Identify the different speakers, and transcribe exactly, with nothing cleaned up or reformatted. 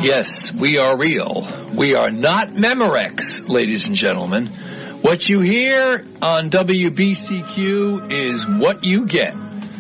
Speaker 1: Yes, we are real. We are not Memorex, ladies and gentlemen. What you hear on W B C Q is what you get.